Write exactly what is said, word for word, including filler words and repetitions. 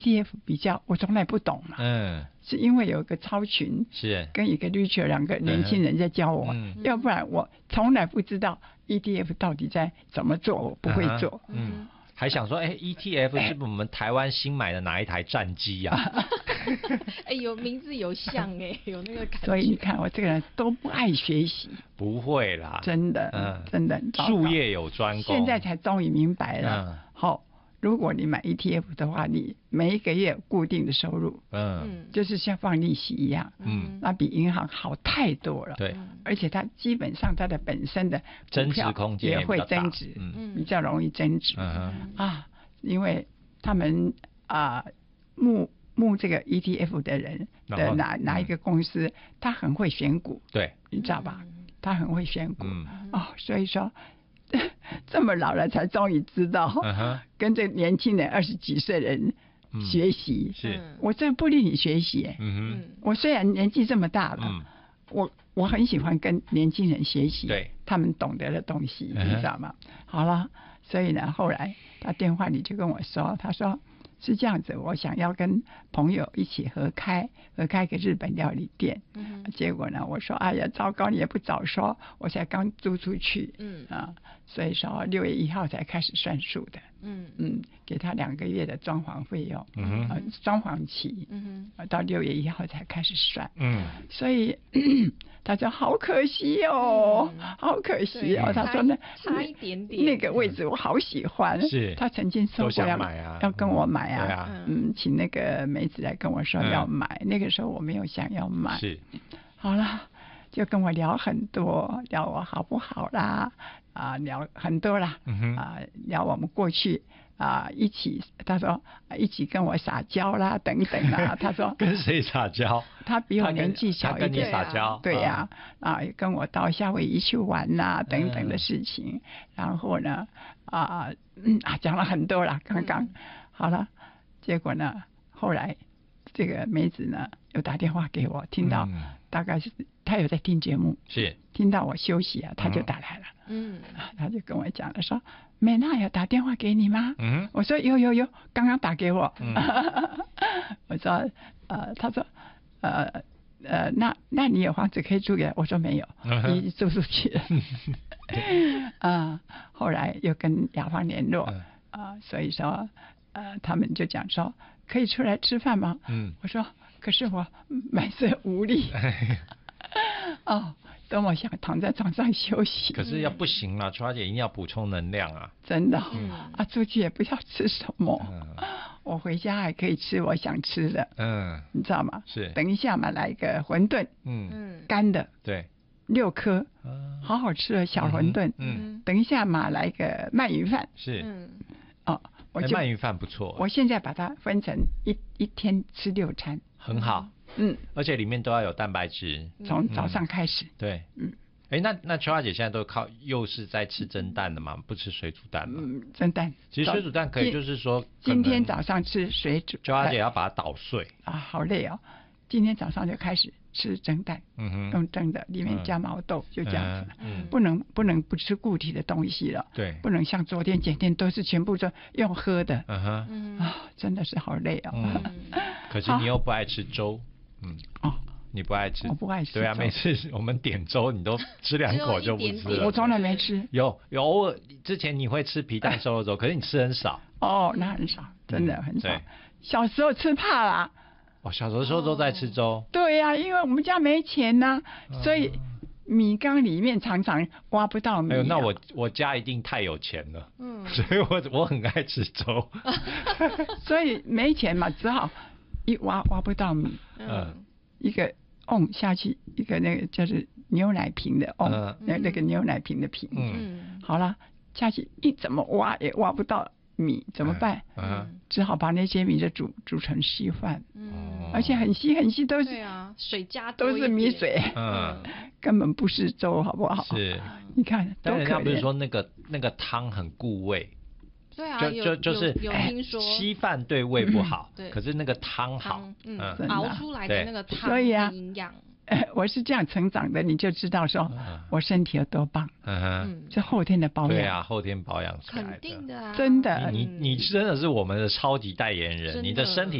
T F 比较，我从来不懂嘛。嗯，是因为有个超群是跟一个 Richard 两个年轻人在教我，嗯、要不然我从来不知道 E T F 到底在怎么做，我不会做。 嗯。嗯还想说，哎、欸、，E T F 是不是我们台湾新买的哪一台战机呀、啊？ 哎、欸，有名字有像哎、欸，有那个感觉。 所以你看，我这个人都不爱学习。 不会啦， 真的，嗯，真的。 术业有专攻。 现在才终于明白了。好、嗯，如果你买 E T F 的话，你每一个月固定的收入，嗯，就是像放利息一样，嗯，那比银行好太多了。对，而且它基本上它的本身的增值空间也会增值，嗯，比较容易增值。嗯啊，因为他们啊募募这个 E T F 的人的哪哪一个公司，嗯、他很会选股，对，你知道吧？他很会选股，嗯、哦，所以说。这么老了才终于知道， uh-huh. 跟这年轻人二十几岁人学习，嗯、是我真不令你学习、欸。嗯、我虽然年纪这么大了，嗯、我我很喜欢跟年轻人学习，对，他们懂得的东西， uh-huh. 你知道吗？好了，所以呢，后来他电话里就跟我说，他说是这样子，我想要跟朋友一起合开合开个日本料理店，嗯、结果呢，我说哎呀，糟糕，你也不早说，我才刚租出去，嗯啊。所以说六月一号才开始算数的，嗯嗯，给他两个月的装潢费用，嗯呃，装潢期，嗯哼，到六月一号才开始算，嗯，所以他说好可惜哦，嗯、好可惜哦，他说那差一点点， 那个位置我好喜欢，是，他曾经说过要买啊， 要跟我买啊， 对啊， 嗯，请那个梅子来跟我说要买，嗯、那个时候我没有想要买，是，好了。就跟我聊很多，聊我好不好啦，啊，聊很多啦，嗯、啊，聊我们过去啊一起，他说一起跟我撒娇啦，等等啦，他说跟谁撒娇？ 他比我年纪小一点， 他跟你撒娇， 对呀、啊，啊，跟我到夏威夷去玩啦，等等的事情，嗯、然后呢，啊，嗯啊，讲了很多啦，刚刚、嗯、好了，结果呢，后来这个梅子呢又打电话给我，听到。嗯大概是他有在听节目，是听到我休息啊，他就打来了，嗯，他就跟我讲了，说美娜有打电话给你吗？嗯，我说有有有，刚刚打给我，嗯、我说呃，他说呃呃，那那你有房子可以住给？我说没有，嗯、你租出去了，啊、呃，后来又跟雅芳联络，啊、呃，所以说呃，他们就讲说可以出来吃饭吗？嗯，我说。可是我满身无力，哦，等我想躺在床上休息。 可是要不行了，楚华姐一定要补充能量啊！ 真的，嗯、啊，出去也不要吃什么，嗯、我回家还可以吃我想吃的，嗯，你知道吗？是，等一下嘛，来一个馄饨，嗯，干的，对，六颗，嗯、好好吃的小馄饨，嗯，嗯等一下嘛，来一个鳗鱼饭，是，嗯， 哦。我鳗鱼饭不错， 我现在把它分成一一天吃六餐， 很好，嗯，而且里面都要有蛋白质， 从早上开始， 嗯、对，嗯，哎，那那秋花姐现在都靠又是在吃蒸蛋的嘛，不吃水煮蛋嘛？ 嗯，蒸蛋， 其实水煮蛋可以，就是说今天早上吃水煮， 秋花姐要把它捣碎啊，好累哦，今天早上就开始吃蒸蛋，嗯哼，用蒸的，里面加毛豆，嗯、就这样子，嗯，不能不能不吃固体的东西了，对，不能像昨天前天都是全部都用喝的，嗯哼，啊，真的是好累哦。嗯， 可是你又不爱吃粥，嗯，哦，你不爱吃， 我不爱吃， 对啊，每次我们点粥你都吃两口就不吃了， 我从来没吃， 有有偶尔之前你会吃皮蛋瘦肉粥，可是你吃很少， 哦，那很少，真的很少，小时候吃怕啦。 哦，小的时候都在吃粥。哦、 对呀、啊，因为我们家没钱呐、啊，嗯、所以米缸里面常常挖不到米、啊。 哎呦，那我我家一定太有钱了，嗯，所以我我很爱吃粥。 所以没钱嘛，只好一挖挖不到米，嗯，一个瓮下去，一个那个就是牛奶瓶的瓮，嗯、那那个牛奶瓶的瓶，嗯，好了，下去一怎么挖也挖不到。米怎么办？嗯，只好把那些米就煮煮成稀饭，嗯，而且很稀很稀，都是对啊，水加都是米水，嗯，根本不是粥，好不好？ 是， 你看， 但人家不是说那个那个汤很固胃， 对啊， 就就就是有听说稀饭对胃不好，对，可是那个汤好， 嗯，熬出来的那个汤所以啊， 营养。 呃，我是这样成长的，你就知道说我身体有多棒。 嗯哼， 是后天的保养。 对啊，后天保养出来的。 肯定的啊， 真的。 你你你真的是我们的超级代言人，你的身体